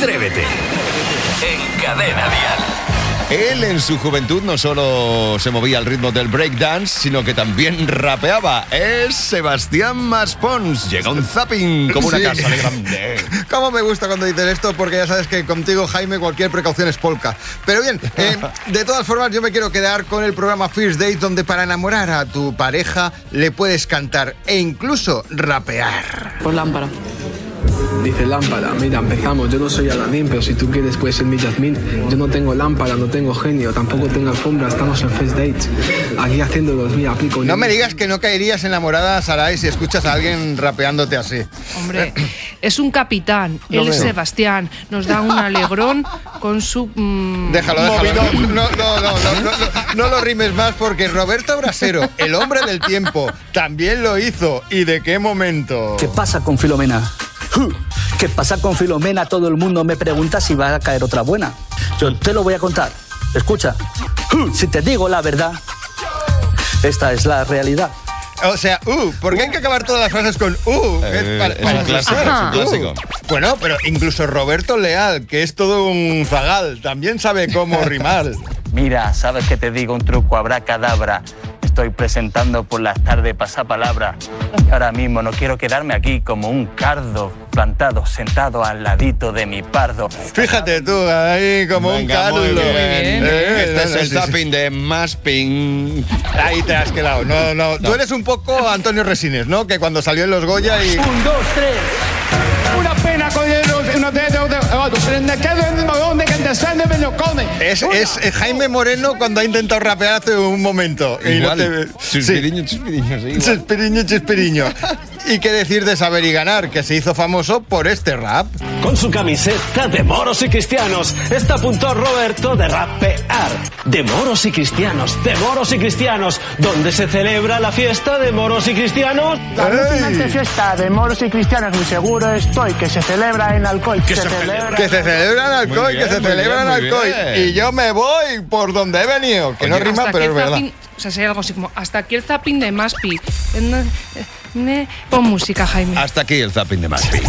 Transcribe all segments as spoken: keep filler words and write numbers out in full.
Atrévete en Cadena Dial. Él en su juventud no solo se movía al ritmo del breakdance, sino que también rapeaba. Es Sebastián Maspons. Llega un zapping como una Sí. casa de grande. ¿Cómo me gusta cuando dices esto? Porque ya sabes que contigo, Jaime, cualquier precaución es polka. Pero bien, eh, de todas formas yo me quiero quedar con el programa First Date, donde para enamorar a tu pareja le puedes cantar e incluso rapear. Pues lámpara. Dice lámpara, mira, empezamos, yo no soy Aladín, pero si tú quieres puedes ser mi Yasmín. Yo no tengo lámpara, no tengo genio, tampoco tengo alfombra, estamos en first dates. Aquí haciendo los mira, aplico. No me digas que no caerías enamorada, Saray, si escuchas a alguien rapeándote así. Hombre, es un capitán, Lo él es veo. Sebastián, nos da un alegrón con su... mmm, Déjalo, déjalo. movidón. No, no, no, no, no, no, no lo rimes más porque Roberto Brasero, el hombre del tiempo, también lo hizo. ¿Y de qué momento? ¿Qué pasa con Filomena? ¡Huh! ¿Qué pasa con Filomena? Todo el mundo me pregunta si va a caer otra buena. Yo te lo voy a contar. Escucha. ¡Huh! Si te digo la verdad, esta es la realidad. O sea, uh, ¿por qué hay que acabar todas las frases con uh? Eh, para, es para un clásico, empezar. es un clásico. Uh. Bueno, pero incluso Roberto Leal, que es todo un zagal, también sabe cómo rimar. Mira, sabes que te digo un truco, abracadabra. Estoy presentando por las tardes pasapalabra. Y ahora mismo no quiero quedarme aquí como un cardo plantado, sentado al ladito de mi pardo. Fíjate tú, ahí como Venga, un muy caldo. bien. Eh, Este no, es no, el sí, sí. zapping de Masping. Ahí te has quedado. No, no, Tú eres un poco Antonio Resines, ¿no? Que cuando salió en Los Goya y... Un, dos, tres. Una pena con el uno de Es, es eh, Jaime Moreno cuando ha intentado rapear hace un momento. Y no Igual. te- Chispiriño, chispiriño, sí, igual. Chispiriño, chispiriño. Y qué decir de Saber y Ganar, que se hizo famoso por este rap. Con su camiseta de moros y cristianos, está a punto Roberto de rapear. De moros y cristianos, de moros y cristianos, donde se celebra la fiesta de moros y cristianos. La alucinante fiesta de moros y cristianos, muy seguro estoy, que se celebra en Alcoy. Que se celebra... Que se celebra en Alcoy, Muy bien, que se muy celebra bien, en muy Alcoy. bien. Y yo me voy por donde he venido. Que no Oye, rima, Hasta pero aquí es el verdad. zapping, o sea, sería algo así como, hasta aquí el zapping de Maspi. Eh, no, eh, ne- Pon música, Jaime. Hasta aquí el zapping de Masping.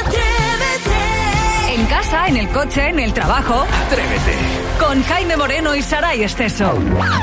En casa, en el coche, en el trabajo. Atrévete. Con Jaime Moreno y Saray Esteso.